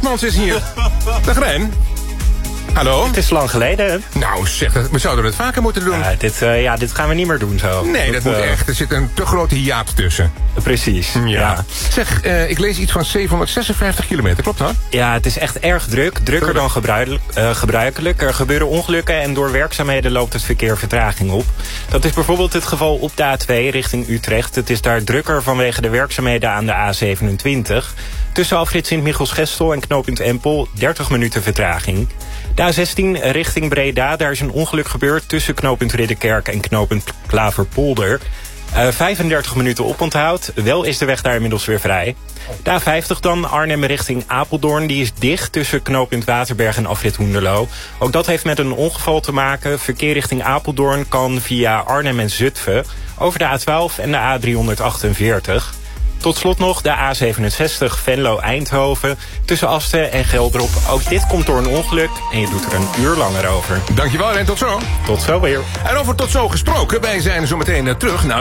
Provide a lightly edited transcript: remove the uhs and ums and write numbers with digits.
Koopmans is hier. Dag Rijn. Hallo? Het is lang geleden. Nou zeg, we zouden het vaker moeten doen. Dit gaan we niet meer doen zo. Nee, dat moet echt. Er zit een te grote hiaat tussen. Precies. Ja. Zeg, ik lees iets van 756 kilometer, klopt dat? Ja, het is echt erg druk. Drukker dan gebruikelijk. Er gebeuren ongelukken en door werkzaamheden loopt het verkeer vertraging op. Dat is bijvoorbeeld het geval op de A2 richting Utrecht. Het is daar drukker vanwege de werkzaamheden aan de A27. Tussen afrit Sint-Michiels-Gestel en knooppunt Empel 30 minuten vertraging. De A16 richting Breda, daar is een ongeluk gebeurd tussen knooppunt Ridderkerk en knooppunt Klaverpolder. 35 minuten oponthoud, wel is de weg daar inmiddels weer vrij. De A50 dan, Arnhem richting Apeldoorn, die is dicht tussen knooppunt Waterberg en afrit Hoenderloo. Ook dat heeft met een ongeval te maken. Verkeer richting Apeldoorn kan via Arnhem en Zutphen over de A12 en de A348. Tot slot nog de A67 Venlo-Eindhoven tussen Asten en Geldrop. Ook dit komt door een ongeluk en je doet er een uur langer over. Dankjewel en tot zo. Tot zo weer. En over tot zo gesproken, wij zijn zo meteen terug. Nou,